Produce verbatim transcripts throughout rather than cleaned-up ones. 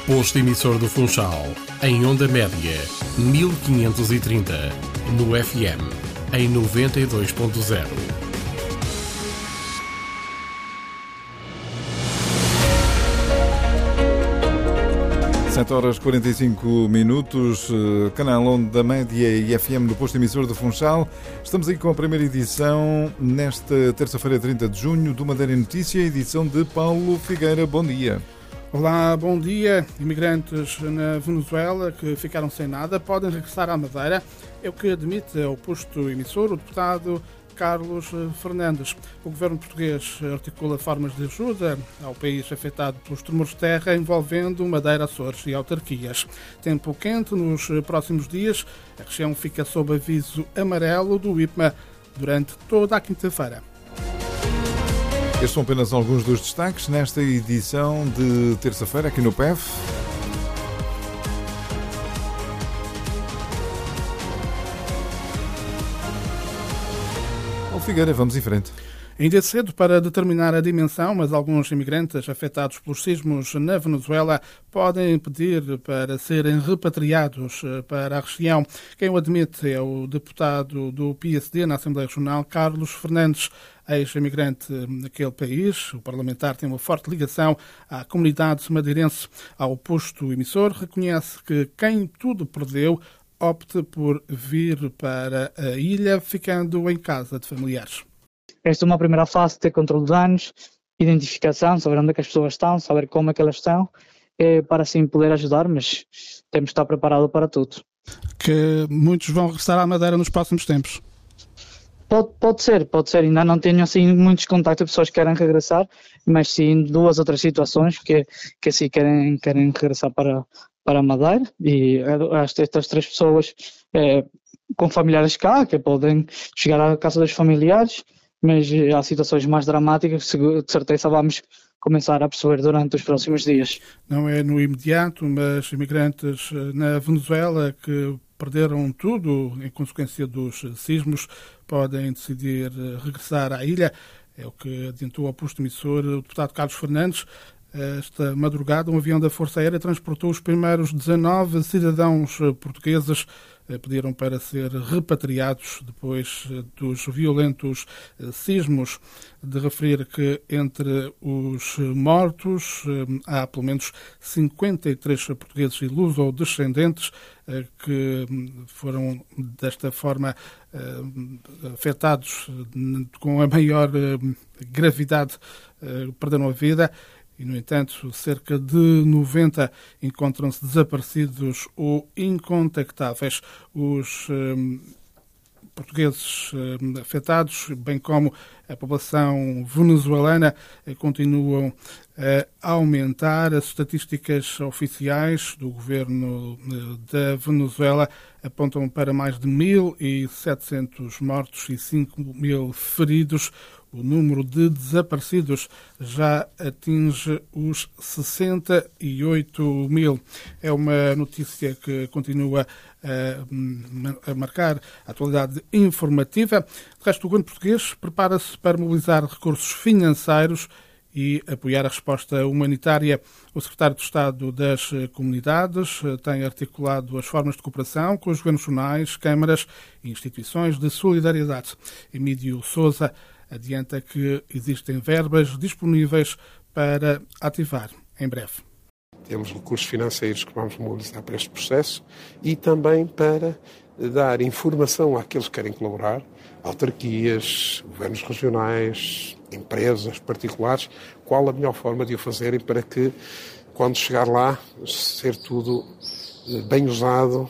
Posto emissor do Funchal, em onda média, mil quinhentos e trinta, no F M, em noventa e dois ponto zero. sete horas e quarenta e cinco minutos, canal Onda Média e F M do posto emissor do Funchal. Estamos aí com a primeira edição, nesta terça-feira, trinta de junho, do Madeira Notícia, edição de Paulo Figueira. Bom dia. Olá, bom dia. Imigrantes na Venezuela que ficaram sem nada podem regressar à Madeira. É o que admite ao posto emissor o deputado Carlos Fernandes. O governo português articula formas de ajuda ao país afetado pelos tremores de terra envolvendo Madeira, Açores e autarquias. Tempo quente nos próximos dias. A região fica sob aviso amarelo do I P M A durante toda a quinta-feira. Estes são apenas alguns dos destaques nesta edição de terça-feira aqui no P E F. Paulo Figueira, vamos em frente. Ainda é cedo para determinar a dimensão, mas alguns imigrantes afetados pelos sismos na Venezuela podem pedir para serem repatriados para a região. Quem o admite é o deputado do P S D na Assembleia Regional, Carlos Fernandes, ex-imigrante naquele país. O parlamentar tem uma forte ligação à comunidade madeirense. Ao posto emissor, reconhece que quem tudo perdeu opte por vir para a ilha, ficando em casa de familiares. Esta é uma primeira fase de ter controle de danos, identificação, saber onde é que as pessoas estão, saber como é que elas estão, para assim poder ajudar, mas temos de estar preparados para tudo. Que muitos vão regressar à Madeira nos próximos tempos? Pode, pode ser, pode ser. Ainda não tenho assim muitos contactos de pessoas que querem regressar, mas sim duas outras situações que, que assim querem, querem regressar para, para a Madeira, e estas três pessoas é, com familiares cá, que podem chegar à casa dos familiares, mas há situações mais dramáticas que de certeza vamos começar a perceber durante os próximos dias. Não é no imediato, mas imigrantes na Venezuela que perderam tudo em consequência dos sismos podem decidir regressar à ilha. É o que adiantou ao posto emissor o deputado Carlos Fernandes. Esta madrugada, um avião da Força Aérea transportou os primeiros dezanove cidadãos portugueses. Pediram para ser repatriados depois dos violentos sismos. De referir que entre os mortos há pelo menos cinquenta e três portugueses e luso-descendentes que foram desta forma afetados com a maior gravidade, perderam a vida. E, no entanto, cerca de noventa encontram-se desaparecidos ou incontactáveis. Os eh, portugueses eh, afetados, bem como a população venezuelana, eh, continuam a aumentar. As estatísticas oficiais do governo eh, da Venezuela apontam para mais de mil e setecentos mortos e cinco mil feridos. O número de desaparecidos já atinge os sessenta e oito mil. É uma notícia que continua a, a marcar a atualidade informativa. De resto, o governo português prepara-se para mobilizar recursos financeiros e apoiar a resposta humanitária. O secretário de Estado das Comunidades tem articulado as formas de cooperação com os governos regionais, câmaras e instituições de solidariedade. Emílio Sousa adianta que existem verbas disponíveis para ativar em breve. Temos recursos financeiros que vamos mobilizar para este processo e também para dar informação àqueles que querem colaborar, autarquias, governos regionais, empresas particulares, qual a melhor forma de o fazerem para que, quando chegar lá, ser tudo bem usado,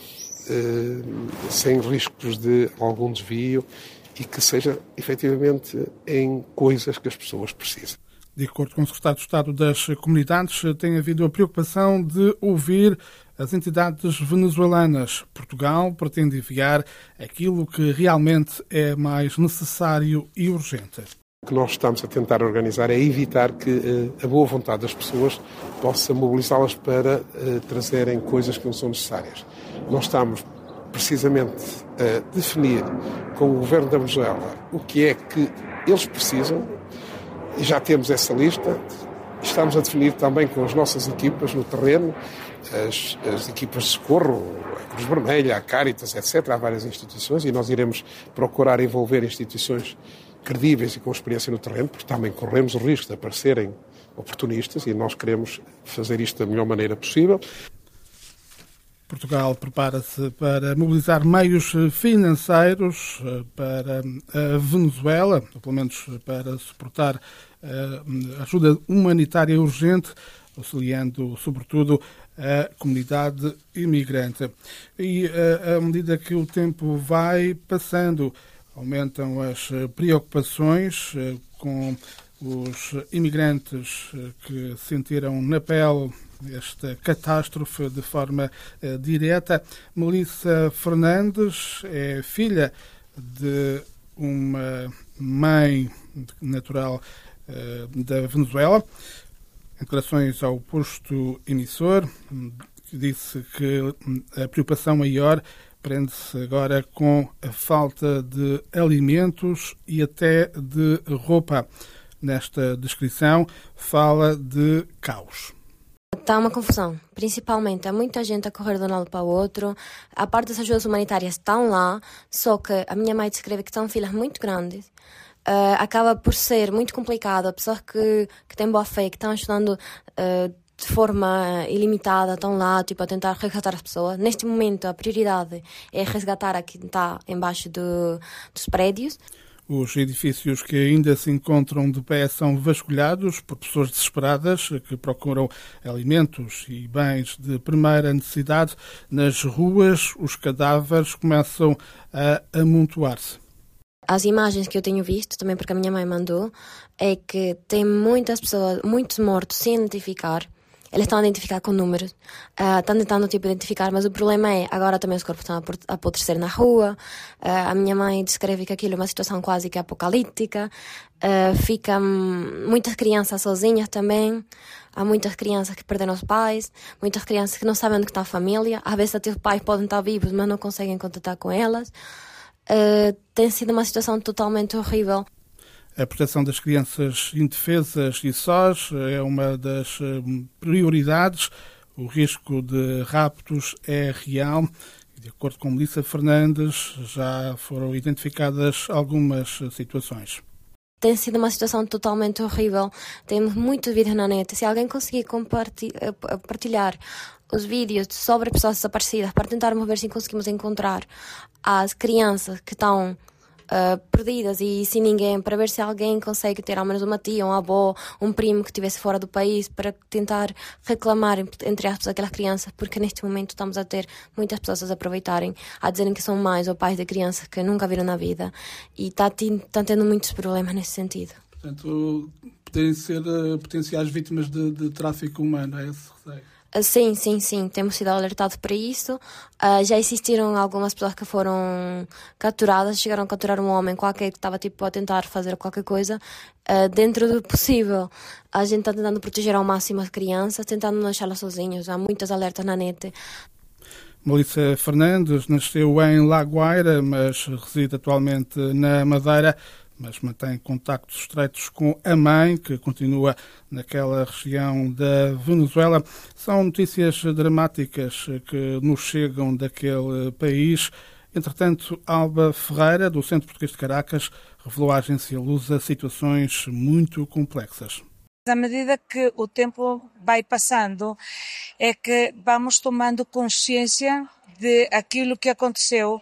sem riscos de algum desvio, e que seja, efetivamente, em coisas que as pessoas precisam. De acordo com o secretário de Estado das Comunidades, tem havido a preocupação de ouvir as entidades venezuelanas. Portugal pretende enviar aquilo que realmente é mais necessário e urgente. O que nós estamos a tentar organizar é evitar que uh, a boa vontade das pessoas possa mobilizá-las para uh, trazerem coisas que não são necessárias. Nós estamos precisamente a definir com o governo da Venezuela o que é que eles precisam, e já temos essa lista, Estamos a definir também com as nossas equipas no terreno, as, as equipas de socorro, a Cruz Vermelha, a Caritas, etcétera. Há várias instituições e nós iremos procurar envolver instituições credíveis e com experiência no terreno, porque também corremos o risco de aparecerem oportunistas e nós queremos fazer isto da melhor maneira possível. Portugal prepara-se para mobilizar meios financeiros para a Venezuela, ou pelo menos para suportar a ajuda humanitária urgente, auxiliando sobretudo a comunidade imigrante. E à medida que o tempo vai passando, aumentam as preocupações com os imigrantes que sentiram na pele esta catástrofe de forma uh, direta. Melissa Fernandes é filha de uma mãe natural uh, da Venezuela. Em declarações ao posto emissor, que disse que a preocupação maior prende-se agora com a falta de alimentos e até de roupa. Nesta descrição, fala de caos. Está uma confusão, principalmente. Há muita gente a correr de um lado para o outro. A parte das ajudas humanitárias estão lá, só que a minha mãe descreve que estão filas muito grandes. Uh, acaba por ser muito complicado. A pessoa que, que tem boa fé, que estão ajudando uh, de forma ilimitada, estão lá tipo, a tentar resgatar as pessoas. Neste momento, a prioridade é resgatar a quem está embaixo do, dos prédios. Os edifícios que ainda se encontram de pé são vasculhados por pessoas desesperadas que procuram alimentos e bens de primeira necessidade. Nas ruas, os cadáveres começam a amontoar-se. As imagens que eu tenho visto, também porque a minha mãe mandou, é que tem muitas pessoas, muitos mortos sem identificar. Eles estão a identificar com números, uh, estão tentando tipo, identificar, mas o problema é, agora também os corpos estão a apodrecer na rua. Uh, a minha mãe descreve que aquilo é uma situação quase que apocalíptica. Uh, ficam muitas crianças sozinhas também. Há muitas crianças que perderam os pais, muitas crianças que não sabem onde está a família. Às vezes até os pais podem estar vivos, mas não conseguem contatar com elas. Uh, tem sido uma situação totalmente horrível. A proteção das crianças indefesas e sós é uma das prioridades. O risco de raptos é real. De acordo com Melissa Fernandes, já foram identificadas algumas situações. Tem sido uma situação totalmente horrível. Temos muitos vídeos na net. Se alguém conseguir compartilhar os vídeos sobre pessoas desaparecidas para tentarmos ver se conseguimos encontrar as crianças que estão Uh, perdidas e sem ninguém, para ver se alguém consegue ter ao menos uma tia, um avô, um primo que estivesse fora do país, para tentar reclamar, entre aspas, aquelas crianças, porque neste momento estamos a ter muitas pessoas a aproveitarem, a dizerem que são mães ou pais de crianças que nunca viram na vida, e está tá tendo muitos problemas nesse sentido. Portanto, podem ser uh, potenciais vítimas de, de tráfico humano, é esse receio? Sim, sim, sim. Temos sido alertados para isso. Uh, já existiram algumas pessoas que foram capturadas, chegaram a capturar um homem qualquer que estava tipo, a tentar fazer qualquer coisa. Uh, dentro do possível, a gente está tentando proteger ao máximo as crianças, tentando não deixá-las sozinhas. Há muitas alertas na net. Melissa Fernandes nasceu em La Guaira, mas reside atualmente na Madeira, mas mantém contactos estreitos com a mãe, que continua naquela região da Venezuela. São notícias dramáticas que nos chegam daquele país. Entretanto, Alba Ferreira, do Centro Português de Caracas, revelou à agência Lusa situações muito complexas. À medida que o tempo vai passando, é que vamos tomando consciência de aquilo que aconteceu.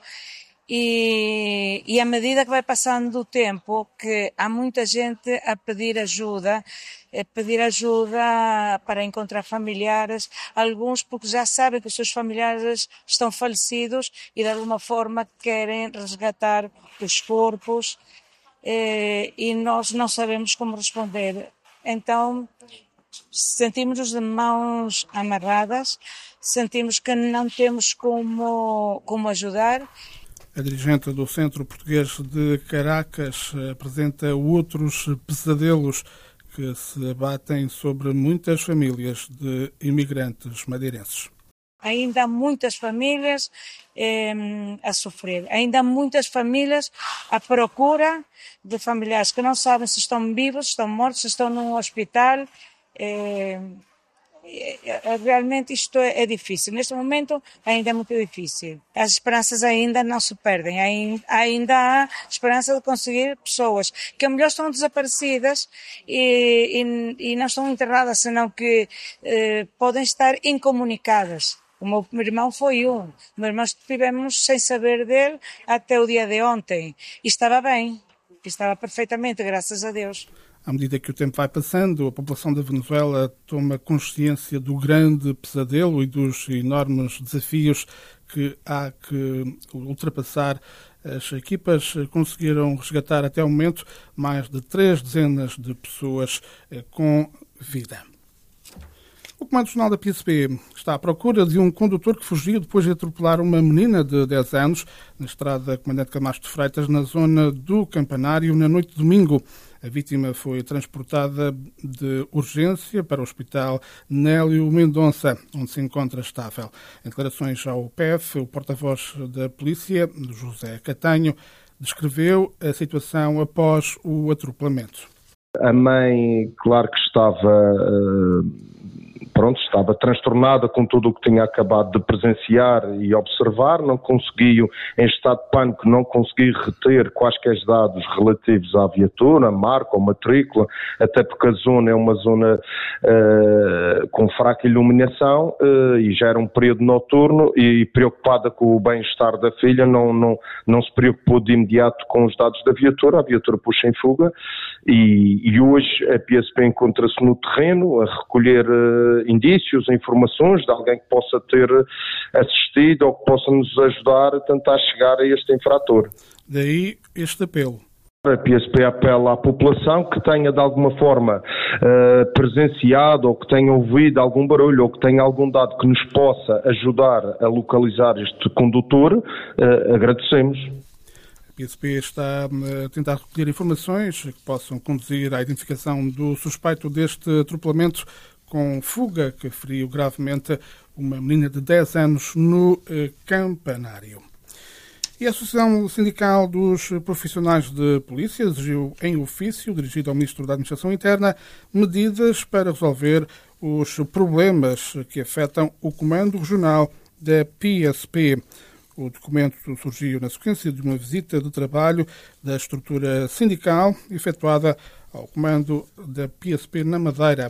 E, e à medida que vai passando o tempo, que há muita gente a pedir ajuda, a pedir ajuda para encontrar familiares, alguns porque já sabem que os seus familiares estão falecidos e de alguma forma querem resgatar os corpos, e, e nós não sabemos como responder. Então sentimos-nos de mãos amarradas, sentimos que não temos como, como ajudar. A dirigente do Centro Português de Caracas apresenta outros pesadelos que se abatem sobre muitas famílias de imigrantes madeirenses. Ainda há muitas famílias eh, a sofrer, ainda há muitas famílias à procura de familiares que não sabem se estão vivos, se estão mortos, se estão num hospital, É, é, realmente isto é, é difícil. Neste momento ainda é muito difícil. As esperanças ainda não se perdem. Ainda, ainda há esperança de conseguir pessoas que a melhor estão desaparecidas e, e, e não estão enterradas, senão que eh, podem estar incomunicadas. O meu irmão foi um. O meu irmão estivemos sem saber dele até o dia de ontem. E estava bem. Estava perfeitamente, graças a Deus. À medida que o tempo vai passando, a população da Venezuela toma consciência do grande pesadelo e dos enormes desafios que há que ultrapassar. As equipas conseguiram resgatar até o momento mais de três dezenas de pessoas com vida. O Comando Regional da P S P está à procura de um condutor que fugiu depois de atropelar uma menina de dez anos na estrada Comandante Camacho de Freitas, na zona do Campanário, na noite de domingo. A vítima foi transportada de urgência para o Hospital Nélio Mendonça, onde se encontra estável. Em declarações ao P F, o porta-voz da polícia, José Catanho, descreveu a situação após o atropelamento. A mãe, claro que estava... Uh... Pronto, estava transtornada com tudo o que tinha acabado de presenciar e observar, não conseguiu, em estado de pânico, não conseguiu reter quaisquer dados relativos à viatura, marca ou matrícula, até porque a zona é uma zona uh, com fraca iluminação uh, e já era um período noturno, e preocupada com o bem-estar da filha, não, não, não se preocupou de imediato com os dados da viatura. A viatura puxa em fuga e, e hoje a P S P encontra-se no terreno a recolher uh, indícios, informações de alguém que possa ter assistido ou que possa nos ajudar a tentar chegar a este infrator. Daí este apelo. A P S P apela à população que tenha de alguma forma uh, presenciado ou que tenha ouvido algum barulho ou que tenha algum dado que nos possa ajudar a localizar este condutor, uh, agradecemos. A P S P está a tentar recolher informações que possam conduzir à identificação do suspeito deste atropelamento com fuga que feriu gravemente uma menina de dez anos no eh, Campanário. E a Associação Sindical dos Profissionais de Polícia exigiu em ofício, dirigido ao Ministro da Administração Interna, medidas para resolver os problemas que afetam o Comando Regional da P S P. O documento surgiu na sequência de uma visita de trabalho da estrutura sindical efetuada ao Comando da P S P na Madeira.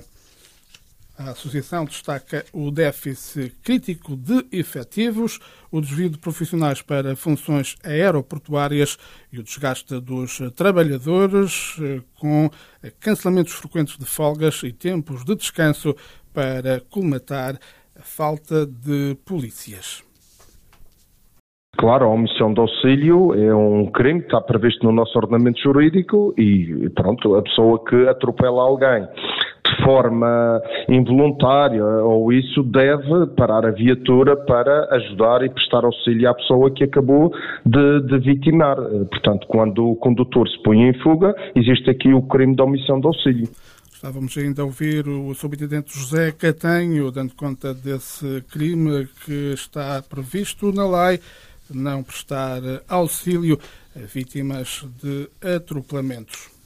A Associação destaca o déficit crítico de efetivos, o desvio de profissionais para funções aeroportuárias e o desgaste dos trabalhadores, com cancelamentos frequentes de folgas e tempos de descanso para colmatar a falta de polícias. Claro, a omissão de auxílio é um crime que está previsto no nosso ordenamento jurídico e, pronto, a pessoa que atropela alguém de forma involuntária ou isso deve parar a viatura para ajudar e prestar auxílio à pessoa que acabou de, de vitimar. Portanto, quando o condutor se põe em fuga, existe aqui o crime de omissão de auxílio. Estávamos ainda a ouvir o subintendente José Catanho, dando conta desse crime que está previsto na lei, não prestar auxílio a vítimas de atropelamentos.